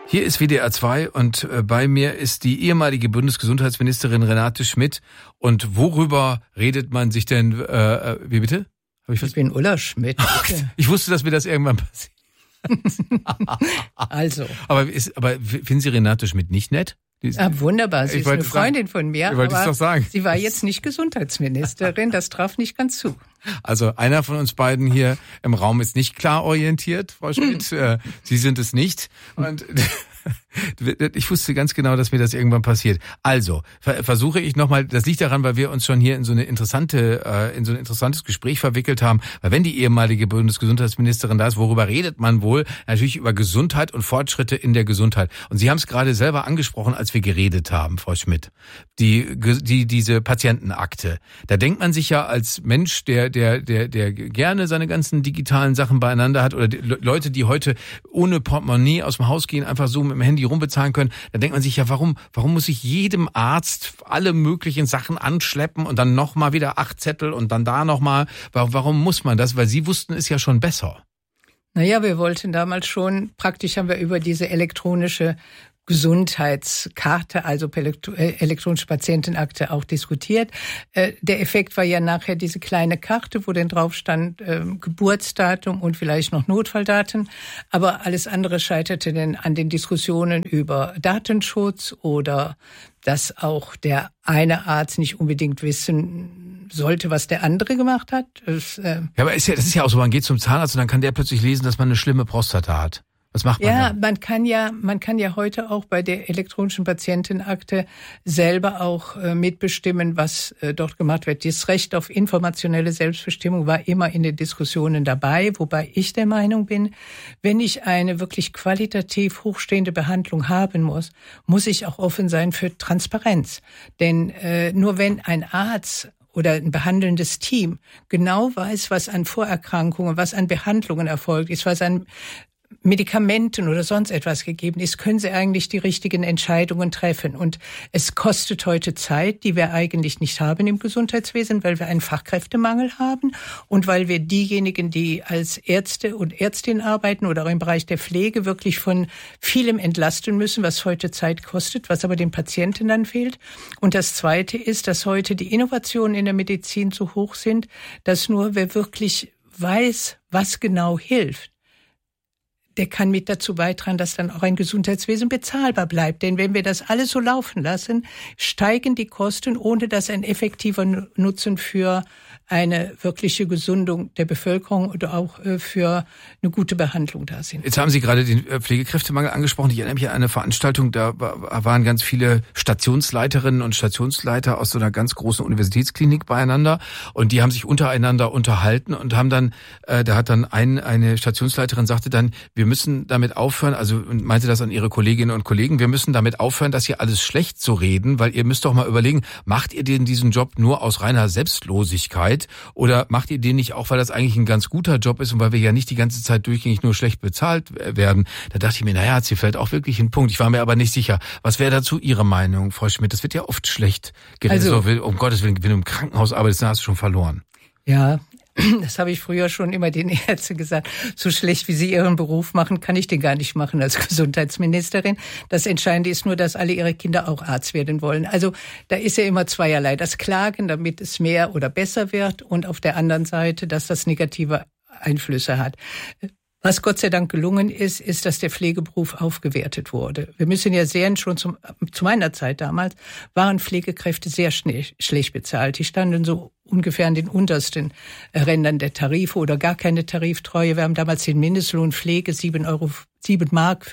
Hier ist WDR 2 und bei mir ist die ehemalige Bundesgesundheitsministerin Renate Schmidt. Und worüber redet man sich denn, wie bitte? Ich bin Ulla Schmidt. Ich wusste, dass mir das irgendwann passiert. Also. Aber finden Sie Renate Schmidt nicht nett? Wunderbar, sie ist eine Freundin von mir, ich wollte es doch sagen. Sie war jetzt nicht Gesundheitsministerin, das traf nicht ganz zu. Also einer von uns beiden hier im Raum ist nicht klar orientiert, Frau Schmidt. Sie sind es nicht. Und ich wusste ganz genau, dass mir das irgendwann passiert. Also versuche ich nochmal, das liegt daran, weil wir uns schon hier in so ein interessantes Gespräch verwickelt haben. Weil wenn die ehemalige Bundesgesundheitsministerin da ist, worüber redet man wohl? Natürlich über Gesundheit und Fortschritte in der Gesundheit. Und Sie haben es gerade selber angesprochen, als wir geredet haben, Frau Schmidt. Diese Patientenakte. Da denkt man sich ja als Mensch, der gerne seine ganzen digitalen Sachen beieinander hat, oder die Leute, die heute ohne Portemonnaie aus dem Haus gehen, einfach so mit dem Handy rumbezahlen können, da denkt man sich ja, warum muss ich jedem Arzt alle möglichen Sachen anschleppen und dann nochmal wieder 8 Zettel und dann da nochmal, warum muss man das? Weil Sie wussten es ja schon besser. Naja, wir wollten damals schon, praktisch haben wir über diese elektronische Gesundheitskarte, also elektronische Patientenakte auch diskutiert. Der Effekt war ja nachher diese kleine Karte, wo dann drauf stand Geburtsdatum und vielleicht noch Notfalldaten. Aber alles andere scheiterte dann an den Diskussionen über Datenschutz oder dass auch der eine Arzt nicht unbedingt wissen sollte, was der andere gemacht hat. Ja, aber das ist ja auch so, man geht zum Zahnarzt und dann kann der plötzlich lesen, dass man eine schlimme Prostata hat. Was macht man ja, dann? Man kann ja heute auch bei der elektronischen Patientenakte selber auch mitbestimmen, was dort gemacht wird. Das Recht auf informationelle Selbstbestimmung war immer in den Diskussionen dabei, wobei ich der Meinung bin, wenn ich eine wirklich qualitativ hochstehende Behandlung haben muss ich auch offen sein für Transparenz. Denn nur wenn ein Arzt oder ein behandelndes Team genau weiß, was an Vorerkrankungen, was an Behandlungen erfolgt ist, was an Medikamenten oder sonst etwas gegeben ist, können sie eigentlich die richtigen Entscheidungen treffen. Und es kostet heute Zeit, die wir eigentlich nicht haben im Gesundheitswesen, weil wir einen Fachkräftemangel haben und weil wir diejenigen, die als Ärzte und Ärztinnen arbeiten oder auch im Bereich der Pflege wirklich von vielem entlasten müssen, was heute Zeit kostet, was aber den Patienten dann fehlt. Und das Zweite ist, dass heute die Innovationen in der Medizin so hoch sind, dass nur wer wirklich weiß, was genau hilft, der kann mit dazu beitragen, dass dann auch ein Gesundheitswesen bezahlbar bleibt. Denn wenn wir das alles so laufen lassen, steigen die Kosten, ohne dass ein effektiver Nutzen für eine wirkliche Gesundung der Bevölkerung oder auch für eine gute Behandlung da sind. Jetzt haben Sie gerade den Pflegekräftemangel angesprochen. Ich erinnere mich an eine Veranstaltung, da waren ganz viele Stationsleiterinnen und Stationsleiter aus so einer ganz großen Universitätsklinik beieinander und die haben sich untereinander unterhalten und haben dann, da hat dann eine Stationsleiterin sagte dann, wir müssen damit aufhören, also meinte das an ihre Kolleginnen und Kollegen, wir müssen damit aufhören, das hier alles schlecht zu reden, weil ihr müsst doch mal überlegen, macht ihr denn diesen Job nur aus reiner Selbstlosigkeit oder macht ihr den nicht auch, weil das eigentlich ein ganz guter Job ist und weil wir ja nicht die ganze Zeit durchgängig nur schlecht bezahlt werden? Da dachte ich mir, naja, hat sie vielleicht auch wirklich einen Punkt. Ich war mir aber nicht sicher. Was wäre dazu Ihre Meinung, Frau Schmidt? Das wird ja oft schlecht geredet. Also, um Gottes Willen, wenn du im Krankenhaus arbeitest, dann hast du schon verloren. Ja, das habe ich früher schon immer den Ärzten gesagt. So schlecht, wie sie ihren Beruf machen, kann ich den gar nicht machen als Gesundheitsministerin. Das Entscheidende ist nur, dass alle ihre Kinder auch Arzt werden wollen. Also da ist ja immer zweierlei. Das Klagen, damit es mehr oder besser wird und auf der anderen Seite, dass das negative Einflüsse hat. Was Gott sei Dank gelungen ist, ist, dass der Pflegeberuf aufgewertet wurde. Wir müssen ja sehen, schon zu meiner Zeit damals waren Pflegekräfte sehr schlecht bezahlt. Die standen so ungefähr an den untersten Rändern der Tarife oder gar keine Tariftreue. Wir haben damals den Mindestlohn Pflege 7,50 Mark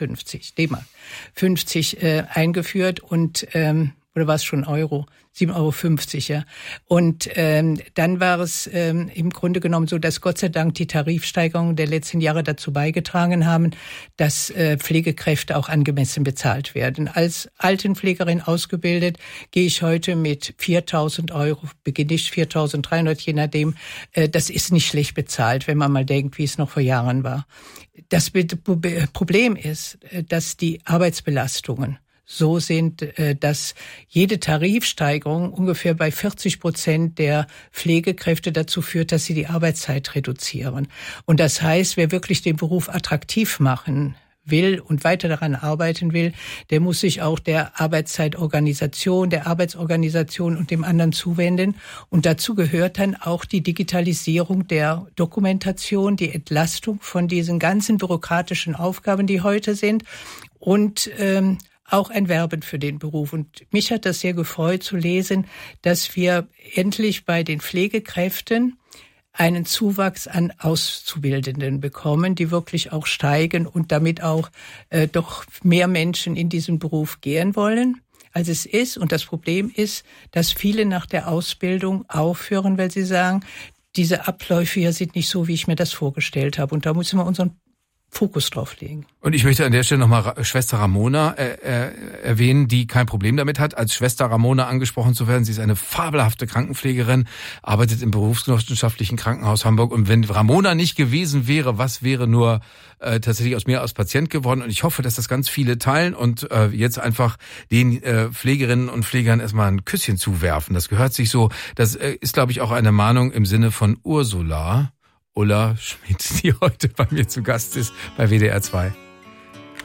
eingeführt und oder war es schon Euro? 7,50 €, ja. Und dann war es im Grunde genommen so, dass Gott sei Dank die Tarifsteigerungen der letzten Jahre dazu beigetragen haben, dass Pflegekräfte auch angemessen bezahlt werden. Als Altenpflegerin ausgebildet gehe ich heute mit 4.000 €, beginne ich 4.300, je nachdem. Das ist nicht schlecht bezahlt, wenn man mal denkt, wie es noch vor Jahren war. Das Problem ist, dass die Arbeitsbelastungen so sind, dass jede Tarifsteigerung ungefähr bei 40% der Pflegekräfte dazu führt, dass sie die Arbeitszeit reduzieren. Und das heißt, wer wirklich den Beruf attraktiv machen will und weiter daran arbeiten will, der muss sich auch der Arbeitszeitorganisation, der Arbeitsorganisation und dem anderen zuwenden. Und dazu gehört dann auch die Digitalisierung der Dokumentation, die Entlastung von diesen ganzen bürokratischen Aufgaben, die heute sind, und auch ein Werben für den Beruf. Und mich hat das sehr gefreut zu lesen, dass wir endlich bei den Pflegekräften einen Zuwachs an Auszubildenden bekommen, die wirklich auch steigen und damit auch doch mehr Menschen in diesen Beruf gehen wollen, als es ist. Und das Problem ist, dass viele nach der Ausbildung aufhören, weil sie sagen, diese Abläufe hier sind nicht so, wie ich mir das vorgestellt habe. Und da müssen wir unseren Fokus drauf legen. Und ich möchte an der Stelle nochmal Schwester Ramona erwähnen, die kein Problem damit hat, als Schwester Ramona angesprochen zu werden. Sie ist eine fabelhafte Krankenpflegerin, arbeitet im berufsgenossenschaftlichen Krankenhaus Hamburg. Und wenn Ramona nicht gewesen wäre, was wäre nur tatsächlich aus mir als Patient geworden? Und ich hoffe, dass das ganz viele teilen und jetzt einfach den Pflegerinnen und Pflegern erstmal ein Küsschen zuwerfen. Das gehört sich so. Das ist, glaube ich, auch eine Mahnung im Sinne von Ulla Schmidt, die heute bei mir zu Gast ist bei WDR 2.